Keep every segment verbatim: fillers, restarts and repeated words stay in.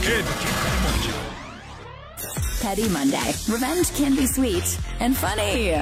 Jay and Petty Morning Show. Petty Monday. Revenge can be sweet and funny.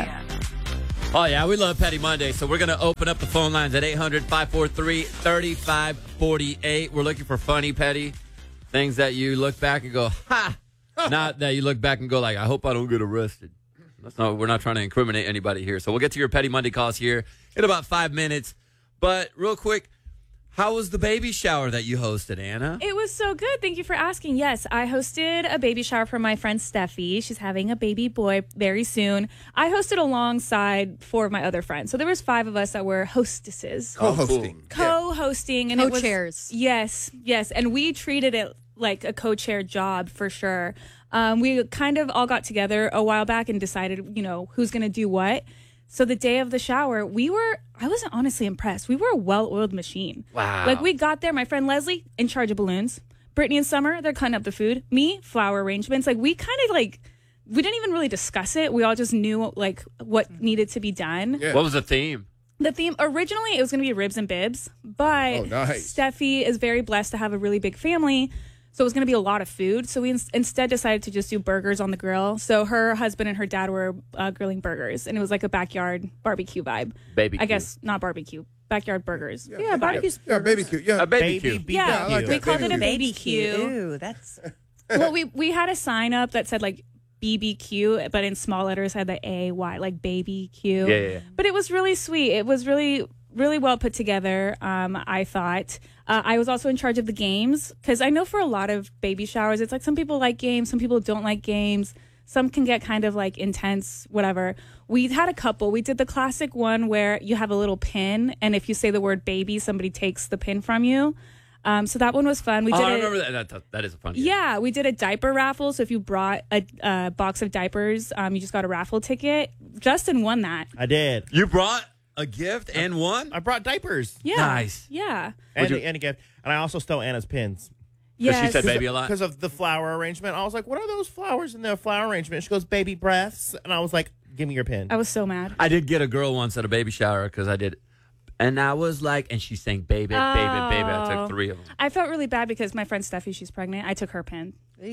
Oh, yeah, we love Petty Monday, so we're going to open up the phone lines at eight hundred, five four three, three five four eight. We're looking for funny, petty things that you look back and go, ha! Not that you look back and go like, I hope I don't get arrested. That's not. We're not trying to incriminate anybody here. So we'll get to your Petty Monday calls here in about five minutes. But real quick, how was the baby shower that you hosted, Anna? It was so good. Thank you for asking. Yes, I hosted a baby shower for my friend Steffi. She's having a baby boy very soon. I hosted alongside four of my other friends. So there was five of us that were hostesses. Co-hosting. Co-hosting. And Co-chairs. It was, yes, yes. And we treated it like a co-chair job for sure. Um, we kind of all got together a while back and decided, you know, who's going to do what. So the day of the shower, we were, I wasn't honestly impressed. We were a well-oiled machine. Wow. Like we got there, my friend Leslie, in charge of balloons. Brittany and Summer, they're cutting up the food. Me, flower arrangements. Like we kind of like, we didn't even really discuss it. We all just knew like what needed to be done. Yeah. What was the theme? The theme, originally it was going to be ribs and bibs, but Oh, nice. Steffi is very blessed to have a really big family. So it was going to be a lot of food. So we in- instead decided to just do burgers on the grill. So her husband and her dad were uh, grilling burgers. And it was like a backyard barbecue vibe. Baby I guess not barbecue. Backyard burgers. Yeah, barbecue's Yeah, baby cute. Yeah. A baby Baby cue. B- Yeah, Yeah, I like we that. called Baby it a cue. baby Q. Ooh, that's Well, we, we had a sign up that said like B B Q, but in small letters had the A Y, like baby Q. Yeah, yeah, yeah. But it was really sweet. It was really, really well put together, um, I thought. Uh, I was also in charge of the games because I know for a lot of baby showers, it's like some people like games, some people don't like games. Some can get kind of like intense, whatever. We had a couple. We did the classic one where you have a little pin, and if you say the word baby, somebody takes the pin from you. Um, so that one was fun. We Oh, did I it- remember that. that. That is a fun game. Yeah, we did a diaper raffle. So if you brought a, a box of diapers, um, you just got a raffle ticket. Justin won that. I did. You brought a gift and one? I brought diapers Yeah. Nice. Yeah. and, you- and a gift. And I also stole Anna's pins. Yes. she said baby a lot? Because of the flower arrangement. I was like, what are those flowers in the flower arrangement? She goes, baby breaths. And I was like, give me your pin. I was so mad. I did get a girl once at a baby shower because I did. And I was like, and she sang baby, baby, baby. I took three of them. I felt really bad because my friend Steffi, she's pregnant. I took her pin.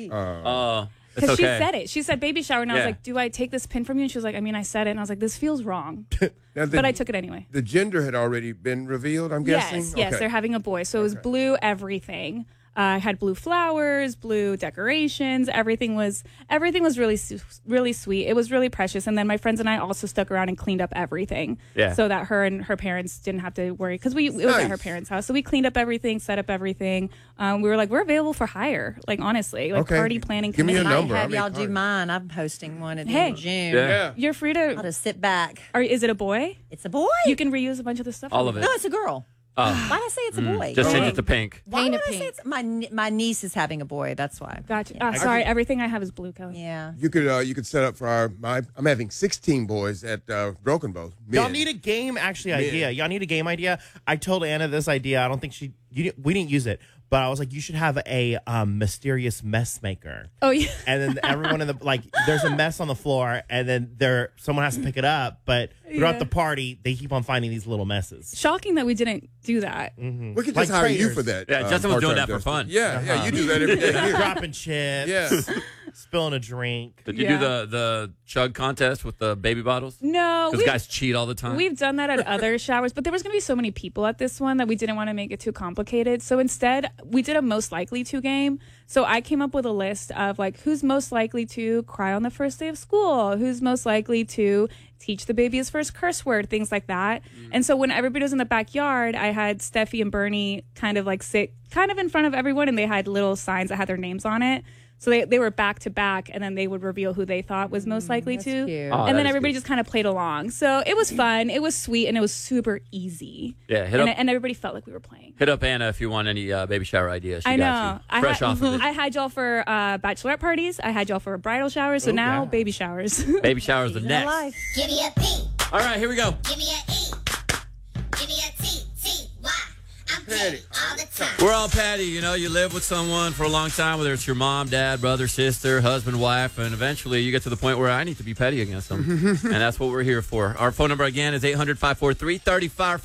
Oh, it's Because okay. she said it. She said baby shower. And I was Yeah. like, do I take this pin from you? And she was like, I mean, I said it. And I was like, this feels wrong. Now, the, But I took it anyway. The gender had already been revealed, I'm guessing? Yes, yes, Okay. they're having a boy. So it was blue everything. Uh, I had blue flowers, blue decorations. Everything was everything was really su- really sweet. It was really precious. And then my friends and I also stuck around and cleaned up everything, Yeah. so that her and her parents didn't have to worry because we it was at her Nice. parents' house. So we cleaned up everything, set up everything. Um, we were like, we're available for hire. Like honestly, like Okay. party planning Give me committee. a might number. have I'll make y'all do cards. mine. I'm hosting one at the Hey. end of June. Yeah. Yeah. You're free I'll to. just sit back. Or is it a boy? It's a boy. You can reuse a bunch of the stuff. All of it. No, it's a girl. Oh. Why did I say it's a boy? Just change Oh. it to pink. Why Paint did it uh, I say pink. it's my nie- my niece is having a boy? That's why. Gotcha. Ah, sorry, everything I have is blue, Kelly. Yeah. You could uh, you could set up for our my I'm having sixteen boys at uh, Broken Bow. Men. Y'all need a game actually idea. Y'all need a game idea. I told Anna this idea. I don't think she you didn't, we didn't use it, but I was like, you should have a um, mysterious mess maker. Oh yeah. And then everyone in the like, there's a mess on the floor, and then there someone has to pick it up. But throughout Yeah. the party, they keep on finding these little messes. Shocking that we didn't do that. We could just Like hire you traitors. for that. Yeah, uh, Justin was doing part-time that for Justin. fun. Yeah, yeah, you do that every day here. Dropping chips. Yeah. Spilling a drink. Did you Yeah. do the, the chug contest with the baby bottles? No, Because we- guys cheat all the time. We've done that at other showers, but there was going to be so many people at this one that we didn't want to make it too complicated. So instead, we did a most likely to game. So I came up with a list of like who's most likely to cry on the first day of school, who's most likely to teach the baby his first curse word, things like that. And so when everybody was in the backyard, I had Steffi and Bernie kind of like sit kind of in front of everyone, and they had little signs that had their names on it. So they, they were back to back, and then they would reveal who they thought was most likely that's to. cute. Oh, that and then is everybody good. just kind of played along. So it was fun. It was sweet, and it was super easy. Yeah, hit and, up- and everybody felt like we were playing. Hit up Anna if you want any uh, baby shower ideas. She I got know. you. I Fresh had, off of it. I had y'all for uh, bachelorette parties. I had y'all for bridal showers. So Oh, now yeah. baby showers. Baby showers the Season of next. life. Give me a P. All right, here we go. Give me a E. Give me a T. T. Y. I'm petty all the time. We're all Patty. You know, you live with someone for a long time, whether it's your mom, dad, brother, sister, husband, wife, and eventually you get to the point where I need to be petty against them. And that's what we're here for. Our phone number again is eight hundred, five four three, three five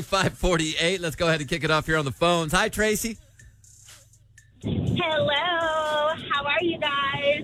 four eight. Let's go ahead and kick it off here on the phones. Hi, Tracy. Hello.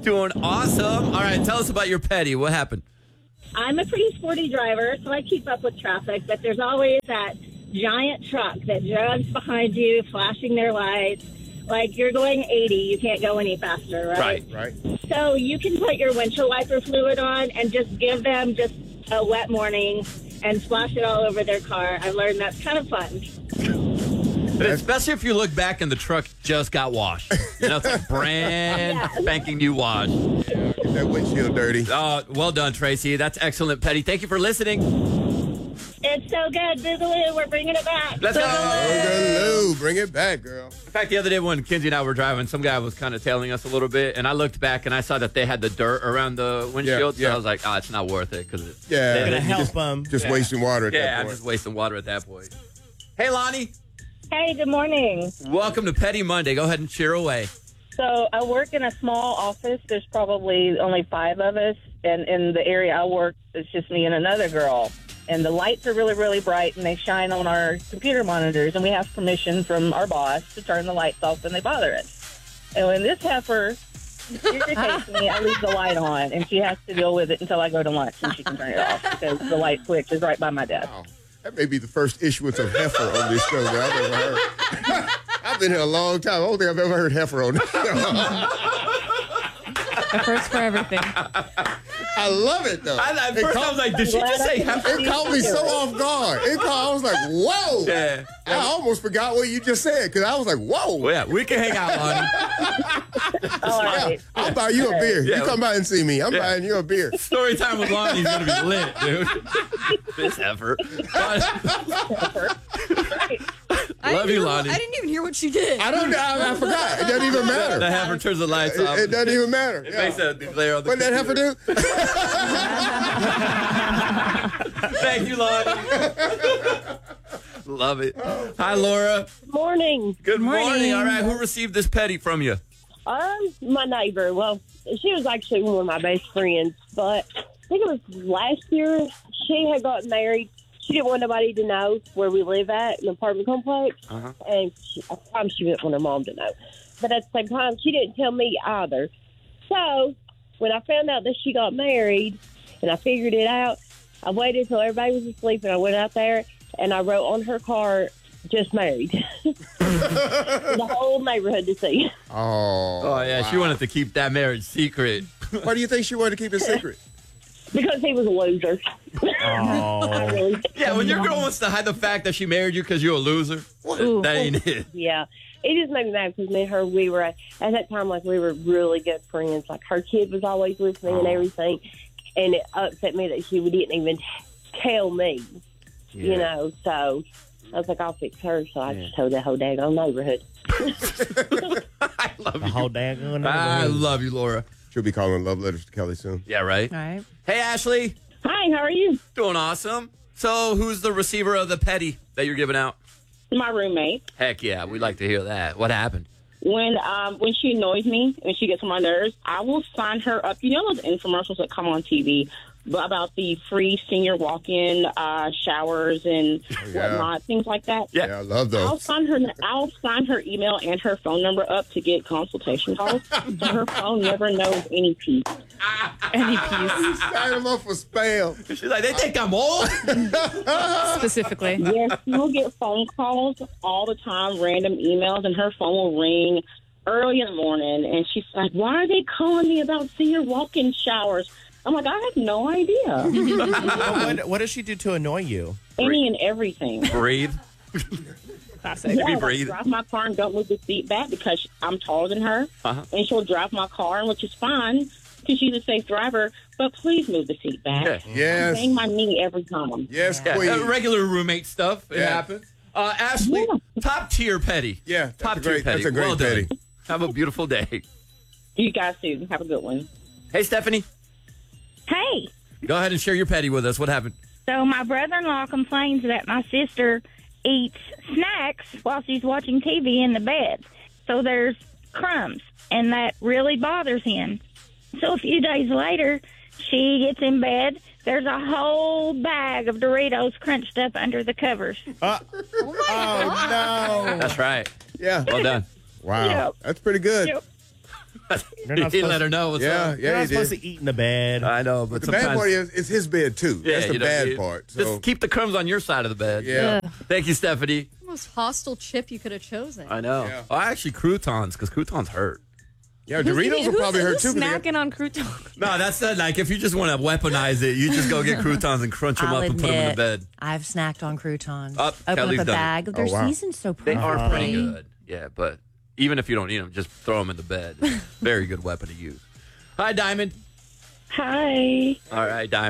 Doing awesome. All right, tell us about your petty. What happened? I'm a pretty sporty driver, so I keep up with traffic, but there's always that giant truck that drives behind you, flashing their lights. Like you're going eighty, you can't go any faster, right? Right. Right. So you can put your windshield wiper fluid on and just give them just a wet morning and splash it all over their car. I've learned that's kind of fun. But especially if you look back and the truck just got washed. You know, it's a brand Yes. spanking new wash. Get that windshield dirty. Uh, well done, Tracy. That's excellent, Petty. Thank you for listening. It's so good, Boogaloo. We're bringing it back. Let's go. Boogaloo. Bring it back, girl. In fact, the other day when Kenzie and I were driving, some guy was kind of tailing us a little bit, and I looked back and I saw that they had the dirt around the windshield, Yeah, so yeah. I was like, oh, it's not worth it. Cause it, Yeah. they- Gonna you help just, them. Just Yeah. wasting water at yeah, that I'm point. just wasting water at that point. Hey, Lonnie. Hey, good morning. Welcome to Petty Monday. Go ahead and cheer away. So I work in a small office. There's probably only five of us. And in the area I work, it's just me and another girl. And the lights are really, really bright, and they shine on our computer monitors. And we have permission from our boss to turn the lights off when they bother us. And when this heifer irritates me, I leave the light on, and she has to deal with it until I go to lunch, and she can turn it off because the light switch is right by my desk. Wow. That may be the first issuance of heifer on this show that I've ever heard. I've been here a long time. I don't think I've ever heard heifer on this show. A first for everything. I love it, though. I, at It first, caught- I was like, did she just say heifer? It caught me so off guard. It caught, I was like, whoa. Yeah. I almost forgot what you just said because I was like, whoa. Well, yeah, we can hang out, Lonnie. All Yeah, right. I'll buy you a beer. Yeah. You come by and see me. I'm Yeah. buying you a beer. Story time with Lonnie's going to be lit, dude. This heifer. I Love didn't you, hear- Lonnie. I didn't even hear what she did. I don't. I, I forgot. It doesn't even The matter. heifer turns the lights off. It, it doesn't even matter. It Yeah. makes a glare on the What did that heifer computer. do? Thank you, Lonnie. Love it. Hi, Laura. Morning. Good morning. Morning. All right, who received this petty from you? Um, my neighbor. Well, she was actually one of my best friends, but I think it was last year. She had gotten married. She didn't want nobody to know where we live at, an apartment complex, Uh-huh. and she, I promise she didn't want her mom to know. But at the same time, she didn't tell me either. So when I found out that she got married, and I figured it out, I waited till everybody was asleep, and I went out there and I wrote on her car, "Just married," for the whole neighborhood to see. Oh. Oh, yeah, she wanted to keep that marriage secret. Why do you think she wanted to keep it secret? Because he was a loser. I Oh. really, Yeah, when your girl wants to hide the fact that she married you because you're a loser, Ooh. that ain't it. yeah. It just made me mad because me and her, we were, at that time, like, we were really good friends. Like, her kid was always with me and everything. And it upset me that she didn't even tell me, you know. So I was like, I'll fix her. So I just told the whole daggone neighborhood. I love The you. whole daggone I neighborhood. love you, Laura. She'll be calling love letters to Kelly soon. Yeah, right? All right. Hey, Ashley. Hi, how are you? Doing awesome. So, who's the receiver of the petty that you're giving out? My roommate. Heck yeah, we'd like to hear that. What happened? When um when she annoys me and she gets on my nerves, I will sign her up. You know those infomercials that come on T V about the free senior walk-in uh, showers and yeah. whatnot, things like that. Yeah. Yeah, I love I'll those. sign her. I'll sign her email and her phone number up to get consultation calls. So her phone never knows any peace. Any piece Sign them up for spam. She's like, they think I'm old? specifically. Yes, she'll get phone calls all the time, random emails, and her phone will ring early in the morning. And she's like, "Why are they calling me about senior walk-in showers?" I'm like, "I have no idea." what, what does she do to annoy you? Any and everything. Breathe. Classic. Yeah, like, breathe. drive my car and don't move the seat back because I'm taller than her. Uh-huh. And she'll drive my car, which is fine because she's a safe driver, but please move the seat back. Yeah. Yes. Bang my knee every time. Yes, Yeah, queen. uh, regular roommate stuff. It Yeah. happens. Uh, Ashley, top tier petty. Yeah, that's top a great- tier petty. that's a great well done. petty. Have a beautiful day. You guys too. Have a good one. Hey, Stephanie, Hey, go ahead and share your petty with us. What happened? so my brother-in-law complains that my sister eats snacks while she's watching T V in the bed. So there's crumbs, and that really bothers him. So a few days later, she gets in bed. There's a whole bag of Doritos crunched up under the covers. Uh, oh, no. That's right. Yeah. Well done. Wow. Yep. That's pretty good. Yep. You're not he supposed let her know what's Yeah, up. yeah, You're not he supposed did. to eat in the bed. I know, but The sometimes bad part is it's his bed too. yeah, That's the you know, bad you- part. So Just keep the crumbs on your side of the bed. yeah. Thank you, Stephanie. The most hostile chip you could have chosen. I know. Yeah. Oh, actually, croutons because croutons hurt. Yeah, Who's Doritos eating- will probably who's, hurt too. who's 'cause they got- snacking on croutons? No, that's not, like if you just want to weaponize it, you just go get croutons and crunch them I'll up and put them in the admit, bed. I've snacked on croutons. Oh, Open Kelly's up a done it. bag. They're Oh, wow. seasoned so They perfectly. are pretty good. Yeah, but even if you don't eat them, just throw them in the bed. Very good weapon to use. Hi, Diamond. Hi. All right, Diamond.